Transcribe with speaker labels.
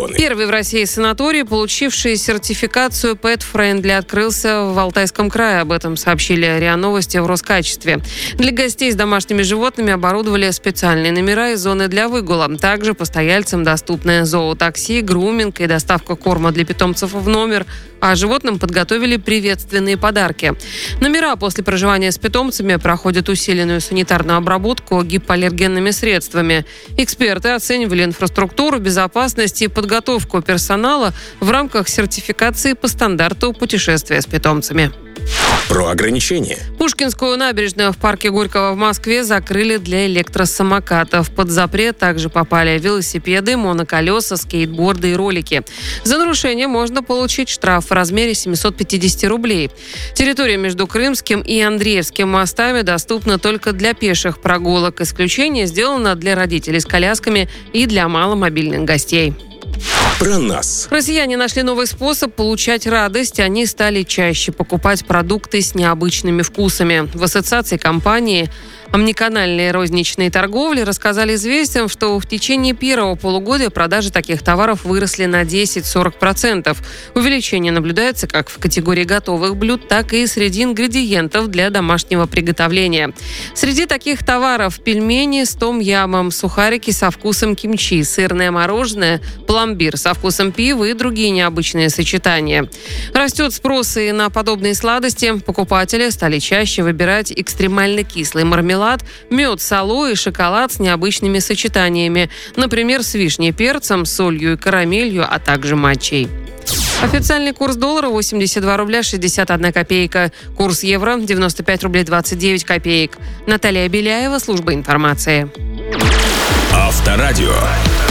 Speaker 1: регионы.
Speaker 2: Первый в России санаторий, получивший сертификацию Pet Friendly, открылся в Алтайском крае. Об этом сообщили РИА Новости в Роскачестве. Для гостей с домашними животными оборудовали специальные номера и зоны для выгула. Также постояльцам доступны зоотакси, груминг и доставка корма для питомцев в номер, а животным подготовили приветственные подарки. Номера после проживания с питомцами проходят усиленную санитарную обработку гипоаллергенными средствами. Эксперты оценивали инфраструктуру, безопасность и подготовку персонала в рамках сертификации по стандарту путешествия с питомцами.
Speaker 1: Про ограничения.
Speaker 2: Пушкинскую набережную в парке Горького в Москве закрыли для электросамокатов. Под запрет также попали велосипеды, моноколеса, скейтборды и ролики. За нарушение можно получить штраф в размере 750 рублей. Территория между Крымским и Андреевским мостами доступна только для пеших прогулок. Исключение сделано для родителей с колясками и для маломобильных гостей.
Speaker 1: Про нас.
Speaker 2: Россияне нашли новый способ получать радость. Они стали чаще покупать продукты с необычными вкусами. В ассоциации компании «Омниканальные розничные торговли» рассказали «Известиям», что в течение первого полугодия продажи таких товаров выросли на 10-40%. Увеличение наблюдается как в категории готовых блюд, так и среди ингредиентов для домашнего приготовления. Среди таких товаров пельмени с том-ямом, сухарики со вкусом кимчи, сырное мороженое, пломбир со вкусом пива и другие необычные сочетания. Растет спрос и на подобные сладости. Покупатели стали чаще выбирать экстремально кислый мармелад, мед с алоэ и шоколад с необычными сочетаниями. Например, с вишней, перцем, солью и карамелью, а также матчей. Официальный курс доллара 82 рубля 61 копейка. Курс евро 95 рублей 29 копеек. Наталья Беляева, служба информации.
Speaker 1: Авторадио.